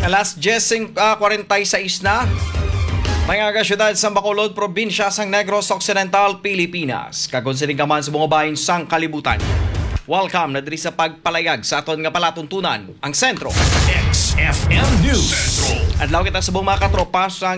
Alas 10:46 na. Mga kasyudad sa Bacolod, probinsya sang Negros Occidental, Pilipinas. Kagonsiling ka man sa mga bahin sang kalibutan. Welcome na diri sa pagpalayag sa aton nga palatuntunan, ang sentro. XFM News. Adlaw kita sa buong mga katropa sa